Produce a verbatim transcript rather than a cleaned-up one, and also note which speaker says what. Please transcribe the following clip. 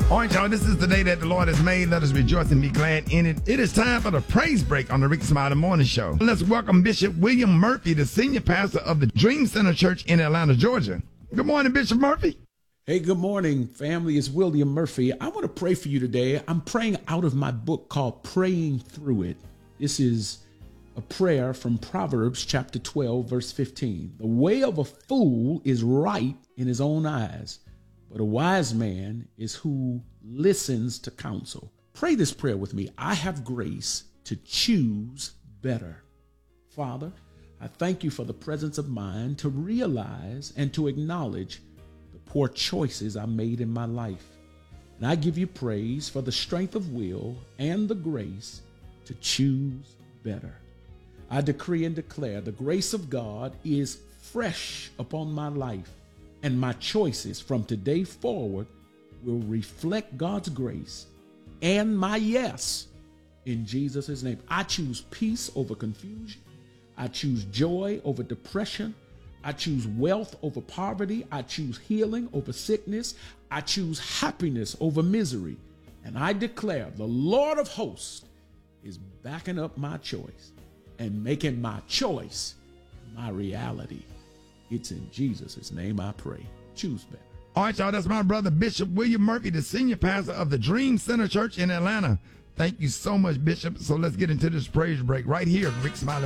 Speaker 1: All right, y'all, this is the day that the Lord has made. Let us rejoice and be glad in it. It is time for the praise break on the Rick Smiley Morning Show. Let's welcome Bishop William Murphy, the senior pastor of the Dream Center Church in Atlanta, Georgia. Good morning, Bishop Murphy.
Speaker 2: Hey, good morning, family. It's William Murphy. I want to pray for you today. I'm praying out of my book called Praying Through It. This is a prayer from Proverbs chapter twelve, verse fifteen. The way of a fool is right in his own eyes, but a wise man is who listens to counsel. Pray this prayer with me. I have grace to choose better. Father, I thank you for the presence of mind to realize and to acknowledge the poor choices I made in my life. And I give you praise for the strength of will and the grace to choose better. I decree and declare the grace of God is fresh upon my life, and my choices from today forward will reflect God's grace and my yes in Jesus' name. I choose peace over confusion. I choose joy over depression. I choose wealth over poverty. I choose healing over sickness. I choose happiness over misery. And I declare the Lord of hosts is backing up my choice and making my choice my reality. It's in Jesus' name I pray. Choose better.
Speaker 1: All right, y'all, that's my brother, Bishop William Murphy, the senior pastor of the Dream Center Church in Atlanta. Thank you so much, Bishop. So let's get into this praise break right here, Rick Smiley.